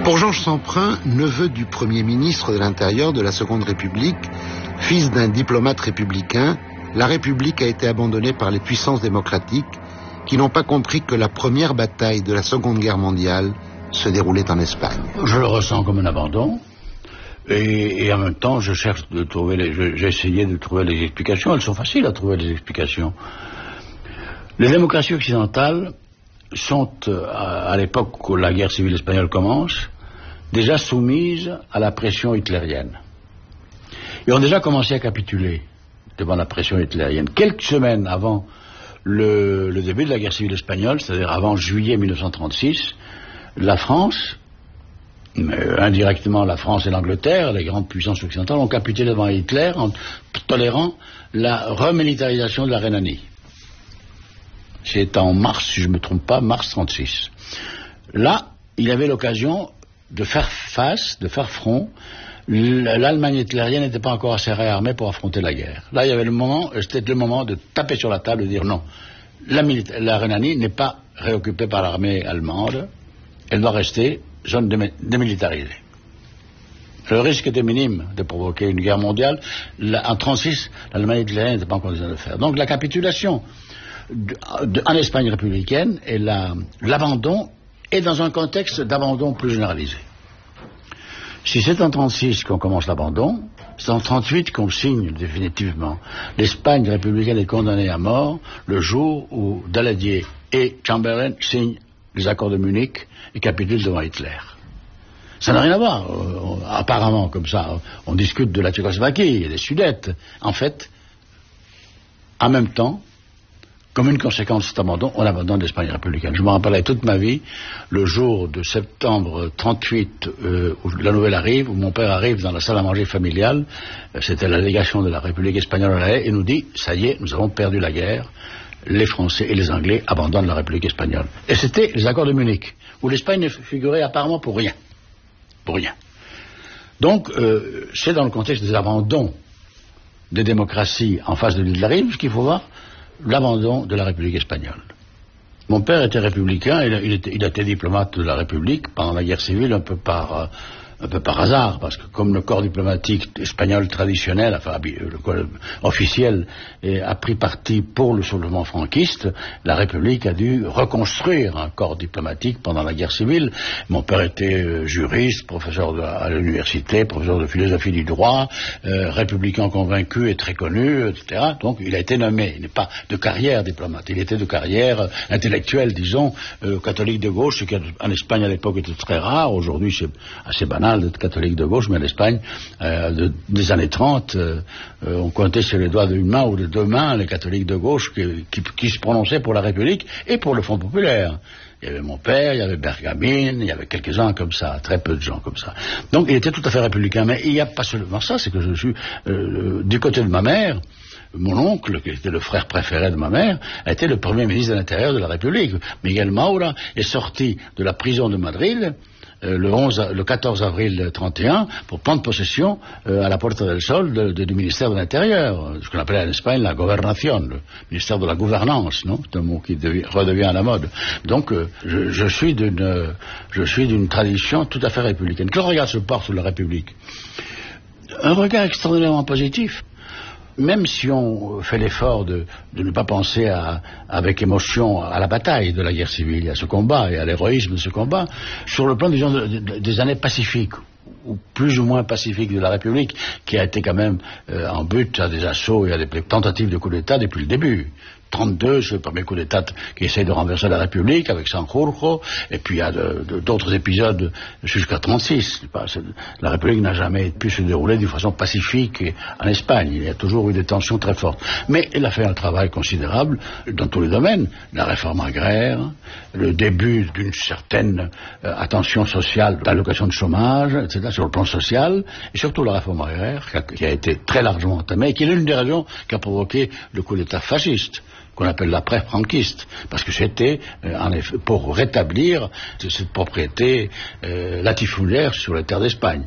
Pour Georges Semprin, neveu du Premier ministre de l'Intérieur de la Seconde République, fils d'un diplomate républicain, la République a été abandonnée par les puissances démocratiques qui n'ont pas compris que la première bataille de la Seconde Guerre mondiale se déroulait en Espagne. Je le ressens comme un abandon. Et en même temps, j'ai essayé de trouver les explications. Elles sont faciles à trouver, les explications. Les démocraties occidentales sont, à l'époque où la guerre civile espagnole commence, déjà soumises à la pression hitlérienne. Et ont déjà commencé à capituler devant la pression hitlérienne. Quelques semaines avant le début de la guerre civile espagnole, c'est-à-dire avant juillet 1936, la France, indirectement la France et l'Angleterre, les grandes puissances occidentales, ont capitulé devant Hitler en tolérant la remilitarisation de la Rhénanie. C'est en mars, si je ne me trompe pas, mars 1936. Là, il avait l'occasion de faire face, de faire front. L'Allemagne hitlérienne n'était pas encore assez réarmée pour affronter la guerre. Là, il y avait c'était le moment de taper sur la table et de dire non. La Rhénanie n'est pas réoccupée par l'armée allemande. Elle doit rester zone démilitarisée. Le risque était minime de provoquer une guerre mondiale. En 1936, l'Allemagne hitlérienne n'était pas en condition de le faire. Donc la capitulation en Espagne républicaine et l'abandon est dans un contexte d'abandon plus généralisé. Si c'est en 1936 qu'on commence l'abandon, c'est en 1938 qu'on signe définitivement. L'Espagne républicaine est condamnée à mort le jour où Daladier et Chamberlain signent les accords de Munich et capitulent devant Hitler. Ça n'a rien à voir. Apparemment, comme ça, on discute de la Tchécoslovaquie et des Sudètes. En fait, en même temps, comme une conséquence de cet abandon, on abandonne l'Espagne républicaine. Je me rappellerai toute ma vie, le jour de septembre 1938, où la nouvelle arrive, où mon père arrive dans la salle à manger familiale, c'était la délégation de la République espagnole à La Haye, et nous dit, ça y est, nous avons perdu la guerre, les Français et les Anglais abandonnent la République espagnole. Et c'était les accords de Munich, où l'Espagne ne figurait apparemment pour rien. Pour rien. Donc, c'est dans le contexte des abandons des démocraties en face de l'hitlérisme qu'il faut voir l'abandon de la République espagnole. Mon père était républicain, il a été diplomate de la République pendant la guerre civile un peu par hasard, parce que comme le corps diplomatique espagnol traditionnel, enfin le corps officiel, a pris parti pour le soulèvement franquiste, la République a dû reconstruire un corps diplomatique pendant la guerre civile. Mon père était juriste, professeur à l'université, professeur de philosophie du droit, républicain convaincu et très connu, etc. Donc il a été nommé. Il n'est pas de carrière diplomate, il était de carrière intellectuelle, disons, catholique de gauche, ce qui en Espagne à l'époque était très rare. Aujourd'hui c'est assez banal d'être catholique de gauche, mais en Espagne, des années 30, on comptait sur les doigts d'une main ou de deux mains les catholiques de gauche qui se prononçaient pour la République et pour le Front populaire. Il y avait mon père, il y avait Bergamine, il y avait quelques-uns comme ça, très peu de gens comme ça. Donc il était tout à fait républicain, mais il n'y a pas seulement ça, c'est que je suis du côté de ma mère. Mon oncle, qui était le frère préféré de ma mère, a été le premier ministre de l'Intérieur de la République. Miguel Maura est sorti de la prison de Madrid le 14 avril 1931 pour prendre possession à la Puerta del Sol du ministère de l'Intérieur, ce qu'on appelait en Espagne la gobernación, le ministère de la gouvernance, non? C'est un mot qui redevient à la mode. Donc je suis d'une tradition tout à fait républicaine. Quel regard se porte sur la République? Un regard extraordinairement positif. Même si on fait l'effort de ne pas penser avec émotion à la bataille de la guerre civile, à ce combat et à l'héroïsme de ce combat, sur le plan, disons, des années pacifiques, ou plus ou moins pacifiques de la République, qui a été quand même en but à des assauts et à des tentatives de coup d'État depuis le début. 1932, c'est le premier coup d'État qui essaye de renverser la République avec Sanjurjo, et puis il y a d'autres épisodes jusqu'à 1936. La République n'a jamais pu se dérouler d'une façon pacifique en Espagne. Il y a toujours eu des tensions très fortes. Mais elle a fait un travail considérable dans tous les domaines. La réforme agraire, le début d'une certaine attention sociale, d'allocation de chômage, etc., sur le plan social, et surtout la réforme agraire, qui a été très largement entamée, et qui est l'une des raisons qui a provoqué le coup d'État fasciste, qu'on appelle l'après-franquiste, parce que c'était en effet pour rétablir cette propriété latifundiaire sur les terres d'Espagne.